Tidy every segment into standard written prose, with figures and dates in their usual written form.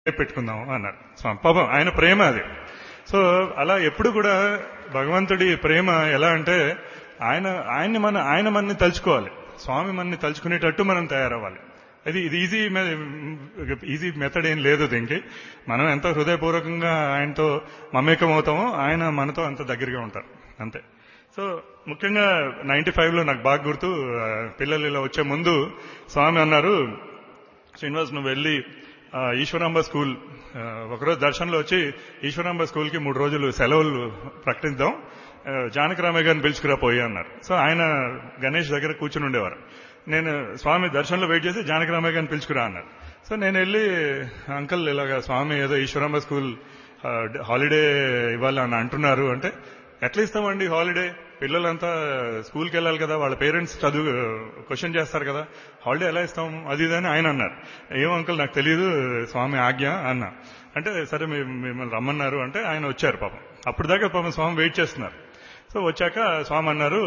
పెట్టుకుందాం అన్నారు స్వామి. పాపం ఆయన ప్రేమ అది. సో అలా ఎప్పుడు కూడా భగవంతుడి ప్రేమ ఎలా అంటే ఆయన మనని తలుచుకోవాలి, స్వామి మనని తలుచుకునేటట్టు మనం తయారవ్వాలి. ఇది ఈజీ మెథడ్ ఏం లేదు దీనికి. మనం ఎంత హృదయపూర్వకంగా ఆయనతో మమేకం అవుతామో ఆయన మనతో అంత దగ్గరగా ఉంటారు అంతే. సో ముఖ్యంగా 95లో నాకు బాగా గుర్తు, పిల్లలు ఇలా వచ్చే ముందు స్వామి అన్నారు, శ్రీనివాస్ నువ్వు వెళ్ళి ఈశ్వరాంబ స్కూల్ ఒకరోజు దర్శనంలో వచ్చి ఈశ్వరాంబ స్కూల్కి 3 రోజులు సెలవులు ప్రకటిద్దాం, జానకరామయ్య గారిని పిలుచుకురా పోయి అన్నారు. సో ఆయన గణేష్ దగ్గర కూర్చుని ఉండేవారు. నేను స్వామి దర్శనంలో వెయిట్ చేసి జానకరామయ్య గారిని పిలుచుకురా అన్నారు. సో నేను వెళ్ళి అంకల్ ఇలాగా స్వామి ఏదో ఈశ్వరాంబ స్కూల్ హాలిడే ఇవ్వాలి అని అంటున్నారు అంటే, ఎట్లా ఇస్తామండి హాలిడే, పిల్లలంతా స్కూల్కి వెళ్ళాలి కదా, వాళ్ళ పేరెంట్స్ క్వశ్చన్ చేస్తారు కదా, హాలిడే ఎలా ఇస్తాం అది ఇదని ఆయన అన్నారు. ఏం అంకుల్ నాకు తెలియదు, స్వామి ఆజ్ఞ అన్నా. అంటే సరే మిమ్మల్ని రమ్మన్నారు అంటే ఆయన వచ్చారు. పాపం అప్పుడు దాకా పాపం స్వామి వెయిట్ చేస్తున్నారు. సో వచ్చాక స్వామి అన్నారు,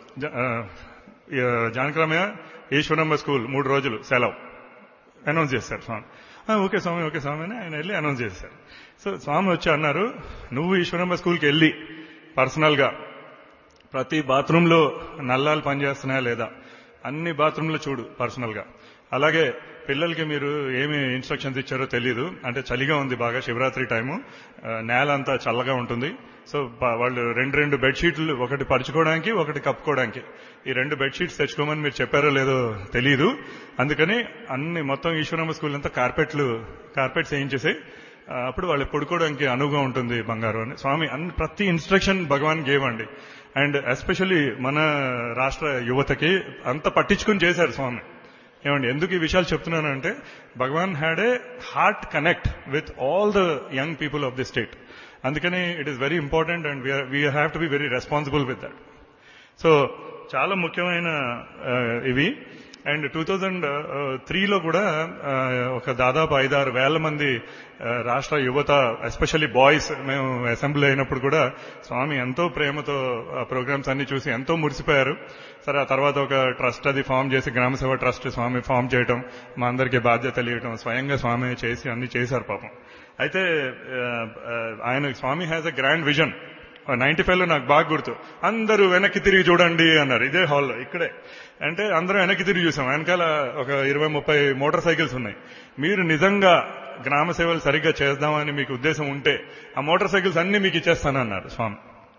జానకరామయ్య ఈశ్వరమ్మ స్కూల్ 3 రోజులు సెలవు అనౌన్స్ చేశారు స్వామి. ఓకే స్వామి అని ఆయన వెళ్ళి అనౌన్స్ చేశారు. సో స్వామి వచ్చి అన్నారు, నువ్వు ఈశ్వరమ్మ స్కూల్కి వెళ్ళి పర్సనల్ గా ప్రతి బాత్రూంలో నల్లాలు పనిచేస్తున్నాయా లేదా అన్ని బాత్రూంలో చూడు పర్సనల్ గా. అలాగే పిల్లలకి మీరు ఏమి ఇన్స్ట్రక్షన్స్ ఇచ్చారో తెలీదు, అంటే చలిగా ఉంది బాగా, శివరాత్రి టైము, నేల అంతా చల్లగా ఉంటుంది. సో వాళ్ళు 2 బెడ్షీట్లు, ఒకటి పరుచుకోవడానికి ఒకటి కప్పుకోవడానికి, ఈ 2 బెడ్షీట్స్ తెచ్చుకోమని మీరు చెప్పారో లేదో తెలీదు. అందుకని అన్ని మొత్తం ఈశ్వరమ్మ స్కూల్ అంతా కార్పెట్స్ వేయించేసి అప్పుడు వాళ్ళు పడుకోవడానికి అనువుగా ఉంటుంది బంగారు అని స్వామి ప్రతి ఇన్స్ట్రక్షన్ భగవాన్ గేవ్ అండి. అండ్ ఎస్పెషల్లీ మన రాష్ట్ర యువతకి అంత పట్టించుకుని చేశారు స్వామి. ఏమండి ఎందుకు ఈ విషయాలు చెప్తున్నానంటే, భగవాన్ had a heart connect with all the young people of the state. అందుకని it is very important and we have to be very responsible with that. So చాలా ముఖ్యమైన ఇవి. అండ్ 2003లో కూడా ఒక దాదాపు 5-6 వేల మంది రాష్ట్ర యువత, ఎస్పెషల్లీ బాయ్స్, మేము అసెంబ్లీ అయినప్పుడు కూడా స్వామి ఎంతో ప్రేమతో ప్రోగ్రామ్స్ అన్ని చూసి ఎంతో మురిసిపోయారు. సరే ఆ తర్వాత ఒక ట్రస్ట్ అది ఫామ్ చేసి, గ్రామసేవ ట్రస్ట్ స్వామి ఫామ్ చేయటం, మా అందరికీ బాధ్యత తెలియటం, స్వయంగా స్వామి చేసి అన్ని చేశారు పాపం. అయితే స్వామి హ్యాస్ ఎ గ్రాండ్ విజన్. 95లో నాకు బాగా గుర్తు, అందరూ వెనక్కి తిరిగి చూడండి అన్నారు, ఇదే హాల్లో ఇక్కడే. అంటే అందరూ వెనక్కి తిరిగి చూసాం. వెనకాల ఒక 20-30 మోటార్ సైకిల్స్ ఉన్నాయి. మీరు నిజంగా గ్రామ సేవలు సరిగ్గా చేద్దామని మీకు ఉద్దేశం ఉంటే ఆ మోటార్ సైకిల్స్ అన్ని మీకు ఇచ్చేస్తానన్నారు స్వామి.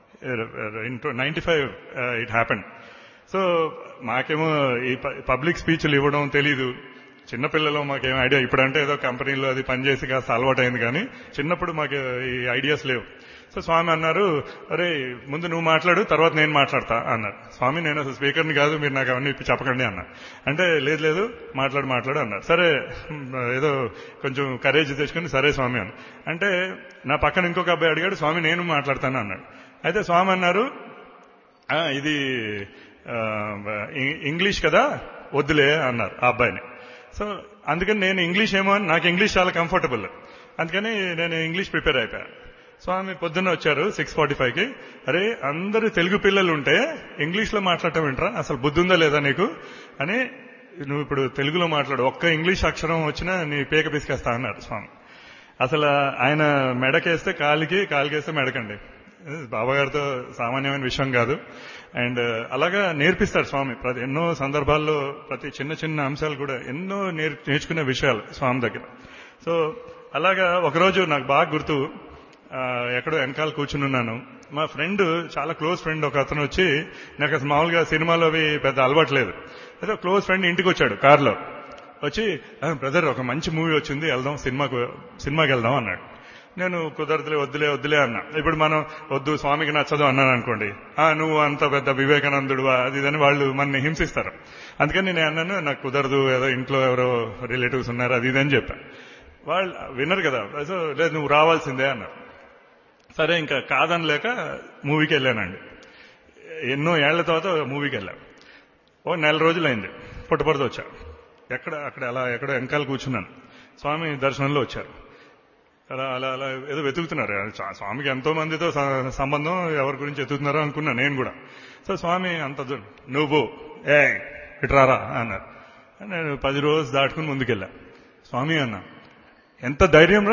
95 ఇట్ హ్యాపెండ్. సో మాకేమో ఈ పబ్లిక్ స్పీచ్లు ఇవ్వడం తెలీదు, చిన్నపిల్లలు మాకేం ఐడియా. ఇప్పుడంటే ఏదో కంపెనీలో అది పనిచేసి కాస్త అలవాటైంది, కానీ చిన్నప్పుడు మాకు ఈ ఐడియాస్ లేవు. సో స్వామి అన్నారు, అరే ముందు నువ్వు మాట్లాడు, తర్వాత నేను మాట్లాడతా అన్నారు. స్వామి నేను అసలు స్పీకర్ని కాదు, మీరు నాకు అవన్నీ చెప్పకండి అన్నారు. అంటే లేదు మాట్లాడు అన్నారు. సరే ఏదో కొంచెం కరేజ్ తెచ్చుకుని సరే స్వామి అని అంటే, నా పక్కన ఇంకొక అబ్బాయి అడిగాడు, స్వామి నేను మాట్లాడతాను అన్నాడు. అయితే స్వామి అన్నారు, ఇది ఇంగ్లీష్ కదా వద్దులే అన్నారు ఆ అబ్బాయిని. సో అందుకని నేను ఇంగ్లీష్ ఏమో అని, నాకు ఇంగ్లీష్ చాలా కంఫర్టబుల్, అందుకని నేను ఇంగ్లీష్ ప్రిపేర్ అయిపోయాను. స్వామి పొద్దున్న వచ్చారు 6:45కి. అరే అందరూ తెలుగు పిల్లలు ఉంటే ఇంగ్లీష్లో మాట్లాడటం ఏంట్రా, అసలు బుద్ధి ఉందా లేదా నీకు అని, నువ్వు ఇప్పుడు తెలుగులో మాట్లాడు, ఒక్క ఇంగ్లీష్ అక్షరం వచ్చినా నీ పేక పిసికేస్తా అన్నారు స్వామి. అసలు ఆయన మెడకేస్తే కాలికేస్తే మెడకండి, బాబాగారితో సామాన్యమైన విషయం కాదు. అండ్ అలాగా నేర్పిస్తారు స్వామి ఎన్నో సందర్భాల్లో, ప్రతి చిన్న అంశాలు కూడా ఎన్నో నేర్చుకునే విషయాలు స్వామి దగ్గర. సో అలాగా ఒకరోజు నాకు బాగా గుర్తు, ఎక్కడో వెనకాల కూర్చున్నాను, మా ఫ్రెండ్, చాలా క్లోజ్ ఫ్రెండ్ ఒక అతను వచ్చి, నాకు అసలు మామూలుగా సినిమాలో అవి పెద్ద అలవాట్లేదు, అయితే క్లోజ్ ఫ్రెండ్ ఇంటికి వచ్చాడు కారులో వచ్చి, బ్రదర్ ఒక మంచి మూవీ వచ్చింది వెళ్దాం, సినిమాకి వెళ్దాం అన్నాడు. నేను కుదరదులే వద్దులే అన్నా. ఇప్పుడు మనం వద్దు స్వామికి నచ్చదు అన్నాను అనుకోండి, నువ్వు అంత పెద్ద వివేకానందుడు అది ఇదని వాళ్ళు మనని హింసిస్తారు. అందుకని నేను అన్నాను, నాకు కుదరదు, ఏదో ఇంట్లో ఎవరో రిలేటివ్స్ ఉన్నారు అది ఇదని చెప్పాను. వాళ్ళు విన్నారు కదా, సో లేదు నువ్వు రావాల్సిందే అన్నారు. సరే ఇంకా కాదనలేక మూవీకి వెళ్ళానండి. ఎన్నో ఏళ్ల తర్వాత మూవీకి వెళ్ళాను. 1 నెల రోజులైంది. పుట్టపర్తి వచ్చా, అక్కడ అలా ఎక్కడో వెనకాల కూర్చున్నాను. స్వామి దర్శనంలో వచ్చారు. అలా ఏదో వెతుకుతున్నారు. స్వామికి ఎంతో మందితో సంబంధం, ఎవరి గురించి వెతుకుతున్నారో అనుకున్నా నేను కూడా. సో స్వామి అంత నువ్వు ఇట్రారా అన్నారు. నేను 10 రోజు దాటుకుని ముందుకెళ్ళా. స్వామి అన్నా, ఎంత ధైర్యం